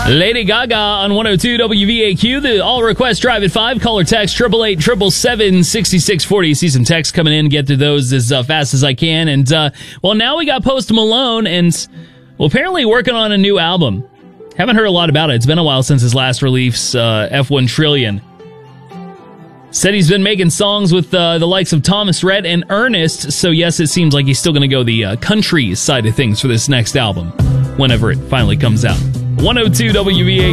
Lady Gaga on 102 WVAQ. The all request drive at 5. Call or text 888-777-6640. See some texts coming in. Get to those as fast as I can. And, well, now we got Post Malone and, well, apparently working on a new album. Haven't heard a lot about it. It's been a while since his last release, F1 Trillion. Said he's been making songs with the likes of Thomas Rhett and Ernest. So, yes, it seems like he's still going to go the country side of things for this next album, whenever it finally comes out. 102 WVA.